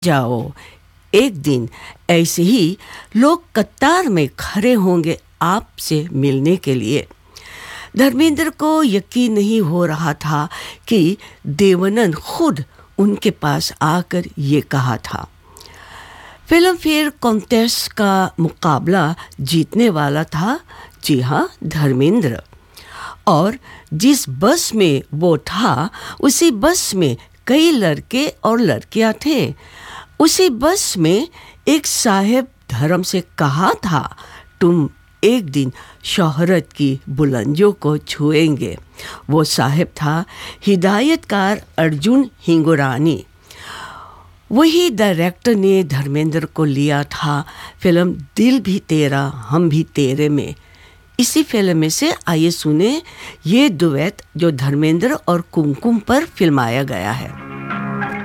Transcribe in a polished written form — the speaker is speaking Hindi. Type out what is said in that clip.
जाओ, एक दिन ऐसे ही लोग कतार में खड़े होंगे आपसे मिलने के लिए। धर्मेंद्र को यकीन नहीं हो रहा था कि देवानंद खुद उनके पास आकर ये कहा था। फिल्म फेयर कॉन्टेस्ट का मुकाबला जीतने वाला था, जी हाँ, धर्मेंद्र। और जिस बस में वो था उसी बस में कई लड़के और लड़कियां थे। उसी बस में एक साहब धर्म से कहा था, तुम एक दिन शोहरत की बुलंदियों को छुएंगे। वो साहब था हिदायतकार अर्जुन हिंगोरानी। वही डायरेक्टर ने धर्मेंद्र को लिया था फिल्म दिल भी तेरा हम भी तेरे में। इसी फिल्म में से आइए सुने ये डुएट जो धर्मेंद्र और कुमकुम पर फिल्माया गया है।